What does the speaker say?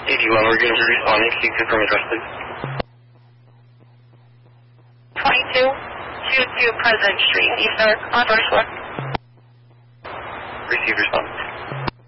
81, we're going to be responding. Can you confirm address, please? 2222 President Street, East Newark, on first floor. Received response.